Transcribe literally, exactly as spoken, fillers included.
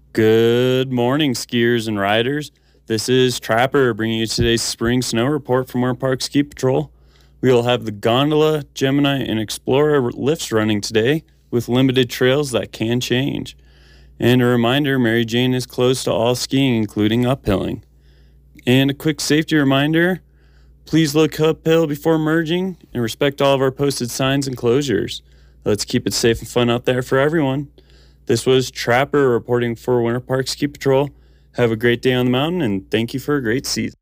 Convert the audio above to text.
Good morning, skiers and riders. This is Trapper bringing you today's spring snow report from Winter Park Ski Patrol. We will have the Gondola, Gemini, and Explorer lifts running today with limited trails that can change. And a reminder, Mary Jane is closed to all skiing, including uphilling. And a quick safety reminder, please look uphill before merging and respect all of our posted signs and closures. Let's keep it safe and fun out there for everyone. This was Trapper reporting for Winter Park Ski Patrol. Have a great day on the mountain, and thank you for a great season.